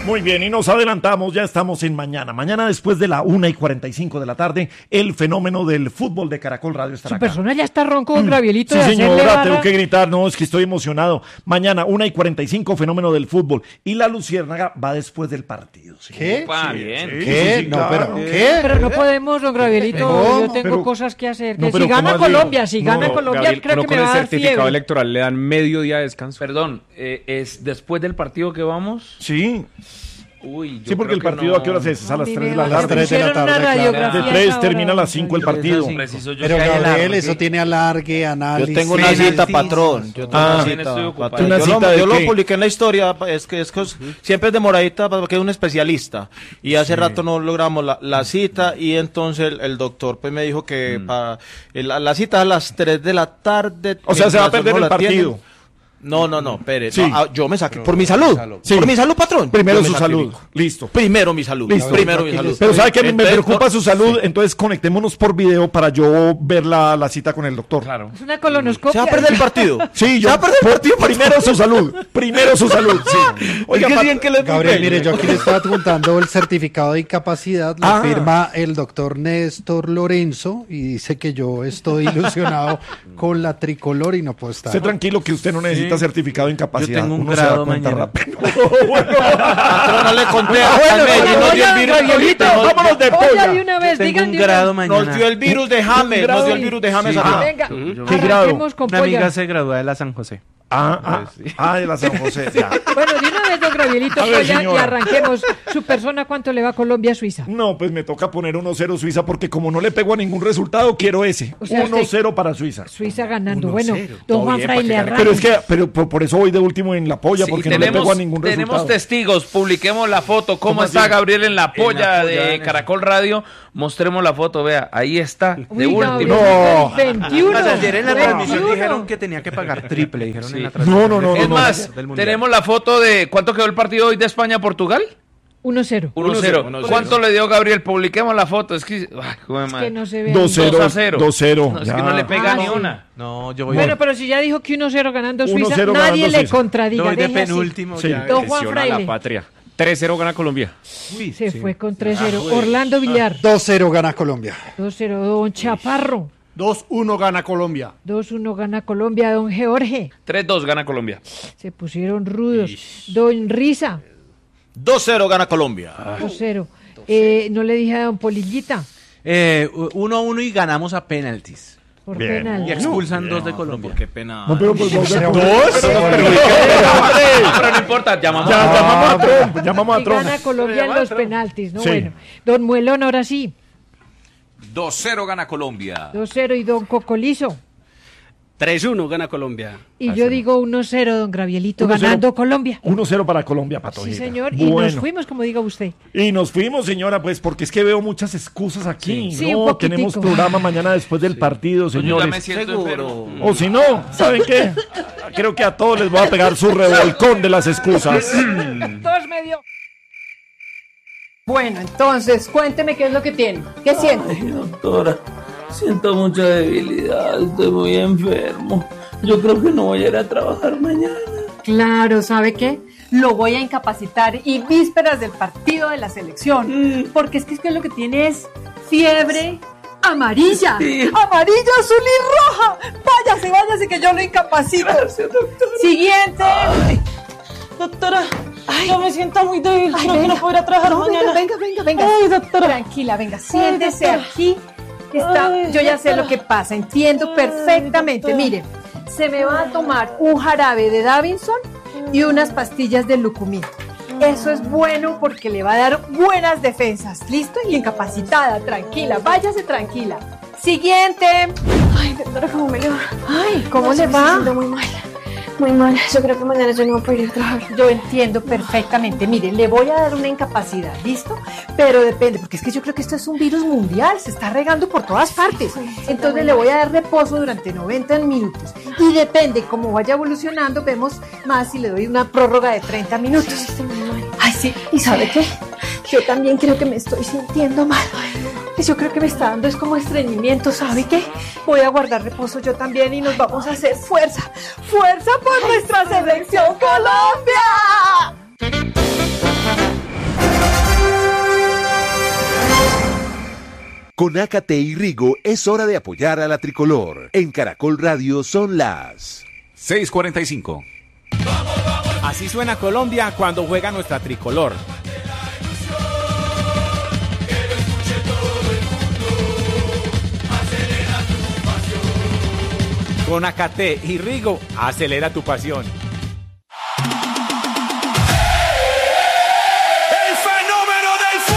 Muy bien, y nos adelantamos, ya estamos en mañana. Mañana después de la 1:45 de la tarde, el fenómeno del fútbol de Caracol Radio estará Su acá. persona ya está ronco con Gabrielito. Sí, de hacerle señora, barra. tengo que gritar, no, es que estoy emocionado. Mañana, 1:45, fenómeno del fútbol. Y la Luciérnaga va después del partido. ¿Sí? ¿Qué? Opa, bien. Sí, ¿Qué? sí, sí, No, claro. pero ¿qué? Pero no podemos, don Gabrielito. ¿Cómo? Yo tengo Pero- cosas que hacer. No, Que pero si gana ¿cómo así? Colombia, si gana No, Colombia, Gabriel, creo uno que con me el va a dar certificado fiebre. electoral le dan medio día de descanso. Perdón, ¿es después del partido que vamos? Sí, Uy, yo sí, porque creo el que partido no. ¿a qué hora es? Es a las 3 de la Me tarde. 3 de la pusieron una tarde, claro. radiografía De 3 esa termina a hora. las 5 el partido. Preciso yo Pero que hay Gabriel, alargue. eso tiene alargue, análisis. Yo tengo una cita, patrón. Yo tengo Ah, una también cita, estoy ocupado. patrón. ¿Una Yo cita lo, de yo lo qué? publiqué en la historia, es que siempre es demoradita porque es un especialista. Y hace rato no logramos la cita y entonces el doctor pues me dijo que la cita es a las 3 de la tarde. O sea, se va a mientras perder uno el la tiene. partido. No, espere. Sí. No, yo me saqué por mi salud. Sí. Por mi salud, patrón. Primero Yo me su salud. sacrifico. Listo. Primero mi salud. Listo. Primero mi salud. Pero ¿sabe qué? Me Entonces, preocupa no- su salud, entonces conectémonos por video para yo ver la cita con el doctor. Claro. Es una colonoscopia. Se va a perder el partido. Sí, Se va a perder el partido. primero su salud, primero su salud, sí. Oiga, Pat- bien que les Gabriel, mire, yo aquí le estoy adjuntando el certificado de incapacidad, lo Ah. firma el doctor Néstor Lorenzo y dice que yo estoy ilusionado con la tricolor y no puedo estar. Esté tranquilo que usted no necesita certificado de incapacidad. Yo tengo un Uno se da grado cuenta mañana. rápido. Patrón, no le conté a Bueno, Medellín, nos dio el Oigan, virus. Gabrielito, vámonos de oiga, polla. de una vez, Tengo digan un de una grado vez. Nos dio el virus de James, nos dio el virus de James acá. Venga, ¿Qué grado? arranquemos con polla. se gradúa de la San José. De la San José, ya. Bueno, de una vez, don Gabrielito, A ver, polla, y señora. arranquemos. Su persona, ¿cuánto le va a Colombia a Suiza? No, pues me toca poner 1-0 Suiza porque como no le pego a ningún resultado, quiero ese. O sea, 1-0 para Suiza. Suiza ganando. Bueno, don Juan Fray le arranca. Pero es que, por eso voy de último en la polla, Sí, porque no le pego a ningún tenemos resultado. testigos, publiquemos la foto, cómo está así? Gabriel en la polla polla, de Caracol Radio, mostremos la foto, vea, ahí está, de Uy, último. Gabrielito, el 21. Ayer en la 21. transmisión dijeron que tenía que pagar triple, dijeron en la No, transmisión. Es más, tenemos la foto de ¿cuánto quedó el partido hoy de España-Portugal? 1-0. 1-0. ¿Cuánto le dio Gabriel? Publiquemos la foto, es que... Ay, joder, Es madre. que no se ve. 2-0. 2-0. 2-0. No, es que no le pega ni sí. una. No, yo voy Bueno, pero si ya dijo que 1-0 ganando Suiza, 1-0 nadie ganando le Suiza. contradiga. voy de deje así. penúltimo. Sí. Ya. Don Juan Lesiona a Fraile. la patria. 3-0 gana Colombia. Se fue con 3-0. Orlando Villar. 2-0 gana Colombia. 2-0. Don Chaparro. 2-1 gana Colombia. 2-1 gana Colombia. Don Jorge. 3-2 gana Colombia. Se pusieron rudos. Don Risa. 2-0 gana Colombia. 2-0. No le dije a don Polillita. 1-1 y ganamos a penaltis. Por Bien. penal. Y expulsan 2 de Colombia. Qué pena. No, pero pues vos Pero no importa, llamamos. Ya, llamamos a Trump, llamamos a Y Trump. gana Colombia en los penaltis, ¿no? Sí. Bueno. Don Muelón, ahora sí. 2-0 gana Colombia. 2-0. Y don Cocolizo. 3-1 gana Colombia. Y yo digo 1-0, don Gabrielito, 1-0. ganando Colombia. 1-0 para Colombia, Pato. Sí, Gira. señor. Y nos Bueno. fuimos, como diga usted. Y nos fuimos, señora, pues porque es que veo muchas excusas aquí. Sí, no, un poquitico. tenemos programa mañana después del partido, Yo ya me señores. siento enfermo. O si no, ¿saben qué? Creo que a todos les voy a pegar su revolcón de las excusas. Dos medio. Bueno, entonces, cuénteme qué es lo que tiene. ¿Qué siente? Doctora, siento mucha debilidad, estoy muy enfermo. Yo creo que no voy a ir a trabajar mañana. Claro, ¿sabe qué? Lo voy a incapacitar y vísperas del partido de la selección. Porque es que lo que tiene es fiebre amarilla. Sí. Amarilla, azul y roja. Váyase que yo lo incapacito. Gracias, doctora. Siguiente. Doctora, yo me siento muy débil, creo que no puedo ir a trabajar mañana. Venga. Ay, doctora. Tranquila, venga, siéntese doctora. aquí. Está, Ay, yo ya sé doctora. lo que pasa, entiendo perfectamente. doctora. Mire, se me va a tomar un jarabe de Davinson y unas pastillas de Lucumí. Eso es bueno porque le va a dar buenas defensas. ¿Listo? Y incapacitada, tranquila, váyase tranquila. Siguiente. Ay, doctora, ¿cómo me va? Ay, ¿cómo No, le me va? siento muy mal. Muy mal. Yo creo que mañana yo no voy a poder ir a trabajar. Yo entiendo perfectamente. Mire, le voy a dar una incapacidad, ¿listo? Pero depende, porque es que yo creo que esto es un virus mundial, se está regando por todas partes. Entonces le voy a dar reposo durante 90 minutos. Y depende cómo vaya evolucionando, vemos más si le doy una prórroga de 30 minutos. Estoy muy mal. Ay, sí. ¿Y sabe qué? Yo también creo que me estoy sintiendo mal. Yo creo que me está dando es como estreñimiento, ¿sabe qué? Voy a guardar reposo yo también y nos vamos a hacer fuerza. ¡Fuerza por nuestra selección Colombia! Con Ácate y Rigo es hora de apoyar a la tricolor. En Caracol Radio son las 6:45. Así suena Colombia cuando juega nuestra tricolor. Con Ácate y Rigo, acelera tu pasión.